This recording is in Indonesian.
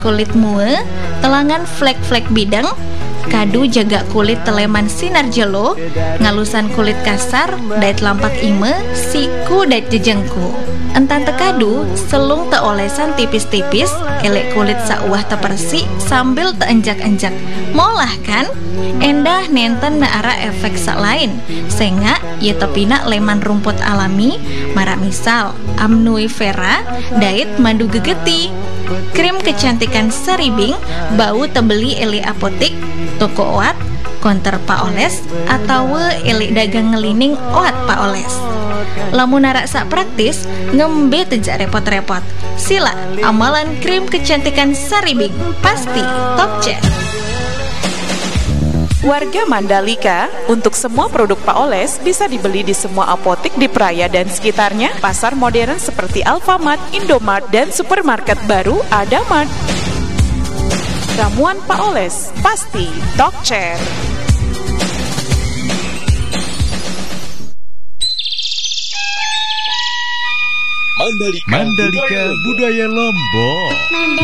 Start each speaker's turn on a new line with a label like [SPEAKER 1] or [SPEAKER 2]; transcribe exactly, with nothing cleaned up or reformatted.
[SPEAKER 1] kulit mue, telangan flek-flek bidang, kadu jaga kulit teleman sinar jelo, ngalusan kulit kasar, dait lampak ime, siku dait jejengku. Entan tekadu, selung teolesan tipis-tipis, elek kulit sauah tepersi sambil teenjak-enjak. Molah kan? Endah nenten naara efek sak lain. Senga, ye tepina leman rumput alami, mara misal, amnui vera, dait madu gegeti. Krim kecantikan Saribing, bau tebeli eli apotik, toko oat, konter Paoles, atau eli dagang ngelining oat Paoles. Lamun narak sak praktis, ngembe tejak repot-repot. Sila amalan krim kecantikan Saribing, pasti top chat.
[SPEAKER 2] Warga Mandalika, untuk semua produk Paoles bisa dibeli di semua apotik di Praia dan sekitarnya, pasar modern seperti Alfamart, Indomart, dan supermarket baru Adamart. Ramuan Paoles, pasti top chair.
[SPEAKER 3] Mandalika, Mandalika Budaya Lombok.